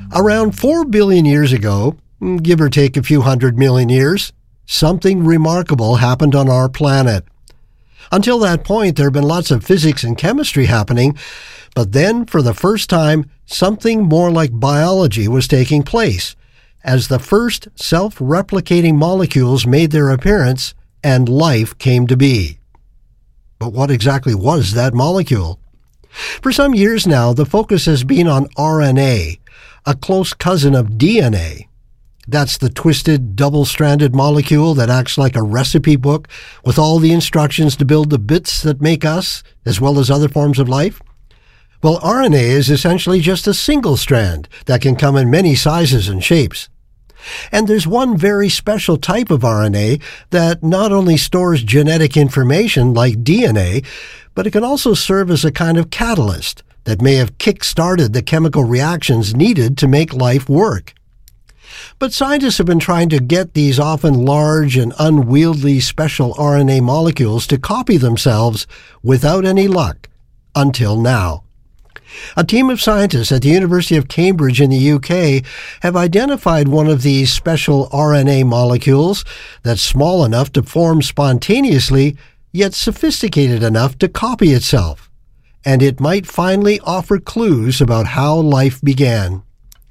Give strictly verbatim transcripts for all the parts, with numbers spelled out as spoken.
Around four billion years ago, give or take a few hundred million years, something remarkable happened on our planet. Until that point, there have been lots of physics and chemistry happening, but then, for the first time, something more like biology was taking place, as the first self-replicating molecules made their appearance and life came to be. But what exactly was that molecule? For some years now, the focus has been on R N A, a close cousin of D N A. That's the twisted, double-stranded molecule that acts like a recipe book with all the instructions to build the bits that make us, as well as other forms of life. Well, R N A is essentially just a single strand that can come in many sizes and shapes. And there's one very special type of R N A that not only stores genetic information like D N A, but it can also serve as a kind of catalyst that may have kick-started the chemical reactions needed to make life work. But scientists have been trying to get these often large and unwieldy special R N A molecules to copy themselves without any luck, until now. A team of scientists at the University of Cambridge in the U K have identified one of these special R N A molecules that's small enough to form spontaneously, yet sophisticated enough to copy itself. And it might finally offer clues about how life began.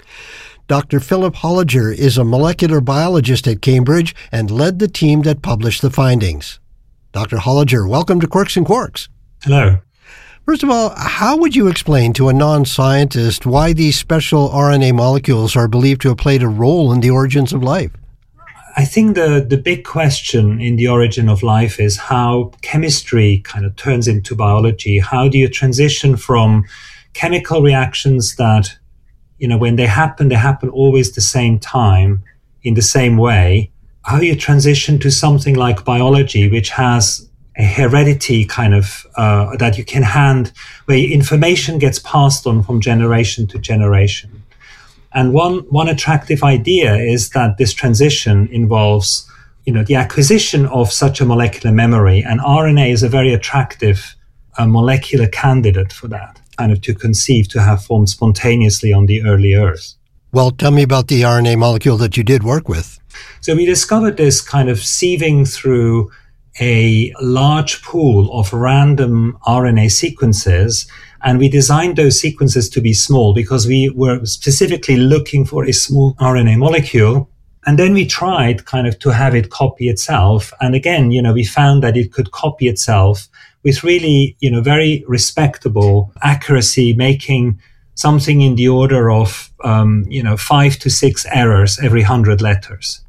Doctor Philip Holliger is a molecular biologist at Cambridge and led the team that published the findings. Doctor Holliger, welcome to Quirks and Quarks. Hello. First of all, how would you explain to a non-scientist why these special R N A molecules are believed to have played a role in the origins of life? I think the, the big question in the origin of life is how chemistry kind of turns into biology. How do you transition from chemical reactions that, you know, when they happen, they happen always the same time, in the same way. How you transition to something like biology, which has a heredity kind of, uh, that you can hand, where information gets passed on from generation to generation. And one, one attractive idea is that this transition involves, you know, the acquisition of such a molecular memory, and R N A is a very attractive uh, molecular candidate for that, kind of to conceive, to have formed spontaneously on the early Earth. Well, tell me about the R N A molecule that you did work with. So we discovered this kind of sieving through a large pool of random R N A sequences, and we designed those sequences to be small because we were specifically looking for a small R N A molecule. And then we tried kind of to have it copy itself. And again, you know, we found that it could copy itself with really, you know, very respectable accuracy, making something in the order of, um, you know, five to six errors every hundred letters.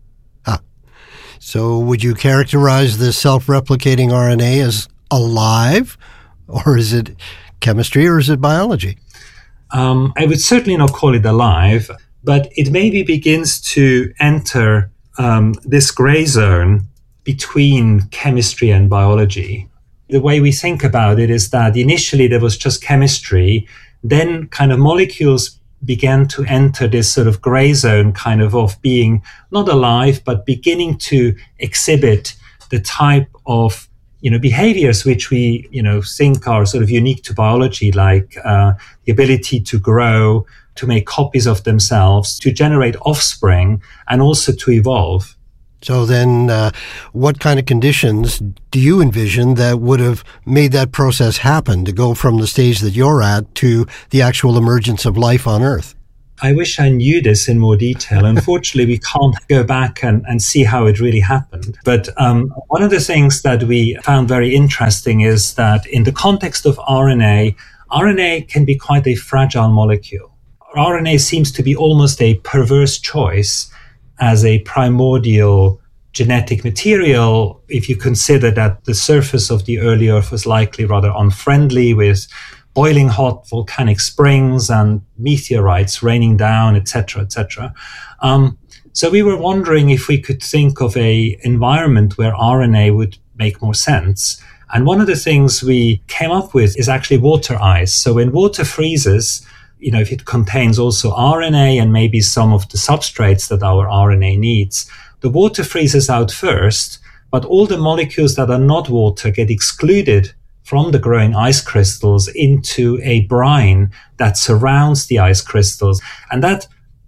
So would you characterize this self-replicating R N A as alive, or is it chemistry, or is it biology? Um, I would certainly not call it alive, but it maybe begins to enter um, this gray zone between chemistry and biology. The way we think about it is that initially there was just chemistry, then kind of molecules began to enter this sort of gray zone kind of of being not alive, but beginning to exhibit the type of, you know, behaviors which we, you know, think are sort of unique to biology, like uh, the ability to grow, to make copies of themselves, to generate offspring, and also to evolve. So then uh, what kind of conditions do you envision that would have made that process happen, to go from the stage that you're at to the actual emergence of life on Earth? I wish I knew this in more detail. Unfortunately, we can't go back and, and see how it really happened. But um, one of the things that we found very interesting is that in the context of R N A, R N A can be quite a fragile molecule. R N A seems to be almost a perverse choice as a primordial genetic material, if you consider that the surface of the early Earth was likely rather unfriendly, with boiling hot volcanic springs and meteorites raining down, et cetera, et cetera. Um, so we were wondering if we could think of a environment where R N A would make more sense. And one of the things we came up with is actually water ice. So when water freezes, you know, if it contains also R N A and maybe some of the substrates that our R N A needs, the water freezes out first, but all the molecules that are not water get excluded from the growing ice crystals into a brine that surrounds the ice crystals. And that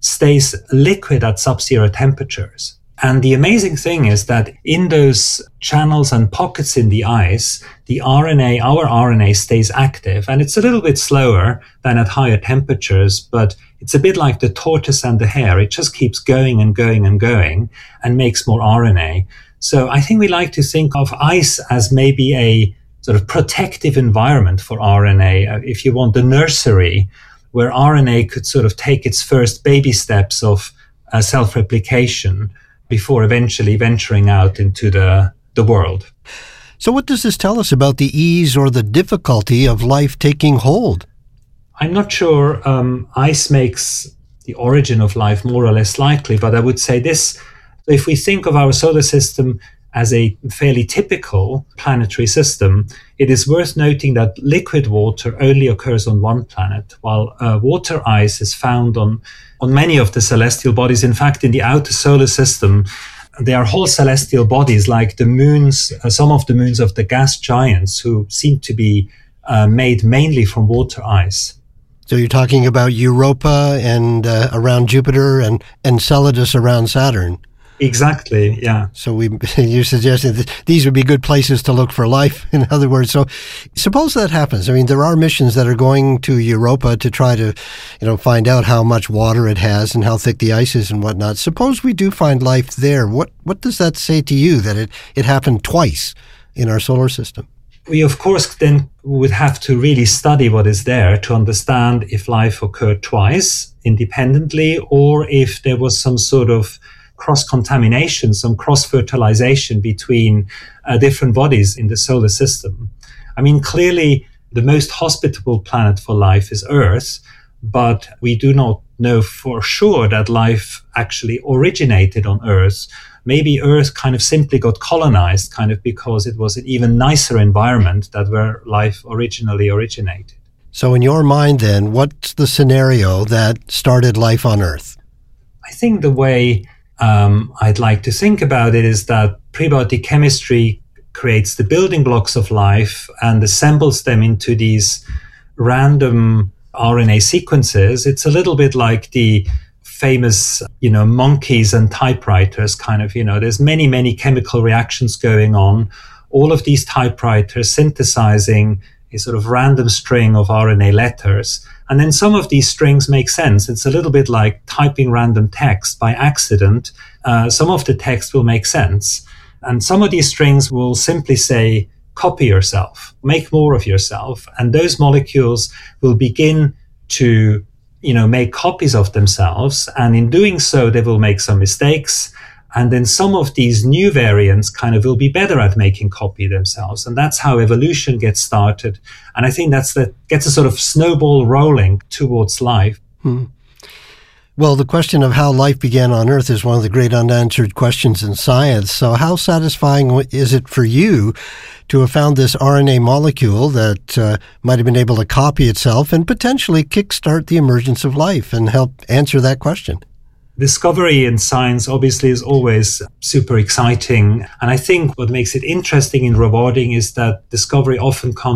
stays liquid at sub-zero temperatures. And the amazing thing is that in those channels and pockets in the ice, the R N A, our R N A stays active. And it's a little bit slower than at higher temperatures, but it's a bit like the tortoise and the hare. It just keeps going and going and going and makes more R N A. So I think we like to think of ice as maybe a sort of protective environment for R N A. Uh, if you want, the nursery where R N A could sort of take its first baby steps of uh, self-replication before eventually venturing out into the, the world. So what does this tell us about the ease or the difficulty of life taking hold? I'm not sure um, ice makes the origin of life more or less likely, but I would say this: if we think of our solar system as a fairly typical planetary system, it is worth noting that liquid water only occurs on one planet, while uh, water ice is found on, on many of the celestial bodies. In fact, in the outer solar system, there are whole celestial bodies like the moons, uh, some of the moons of the gas giants, who seem to be uh, made mainly from water ice. So you're talking about Europa and uh, around Jupiter and Enceladus around Saturn. Exactly, yeah. So we, you're suggesting that these would be good places to look for life, in other words. So suppose that happens. I mean, there are missions that are going to Europa to try to, you know, find out how much water it has and how thick the ice is and whatnot. Suppose we do find life there. What what does that say to you, that it, it happened twice in our solar system? We, of course, then would have to really study what is there to understand if life occurred twice independently, or if there was some sort of cross-contamination, some cross-fertilization between uh, different bodies in the solar system. I mean, clearly, the most hospitable planet for life is Earth, but we do not know for sure that life actually originated on Earth. Maybe Earth kind of simply got colonized, kind of because it was an even nicer environment that where life originally originated. So in your mind, then, what's the scenario that started life on Earth? I think the way Um, I'd like to think about it is that prebiotic chemistry creates the building blocks of life and assembles them into these random R N A sequences. It's a little bit like the famous, you know, monkeys and typewriters kind of, you know, there's many, many chemical reactions going on. All of these typewriters synthesizing a sort of random string of R N A letters. And then some of these strings make sense. It's a little bit like typing random text by accident. Uh, some of the text will make sense. And some of these strings will simply say, copy yourself, make more of yourself. And those molecules will begin to, you know, make copies of themselves. And in doing so, they will make some mistakes. And then some of these new variants kind of will be better at making copy themselves. And that's how evolution gets started. And I think that's that gets a sort of snowball rolling towards life. Hmm. Well, the question of how life began on Earth is one of the great unanswered questions in science. So how satisfying is it for you to have found this R N A molecule that uh, might have been able to copy itself and potentially kickstart the emergence of life and help answer that question? Discovery in science obviously is always super exciting. And I think what makes it interesting and rewarding is that discovery often comes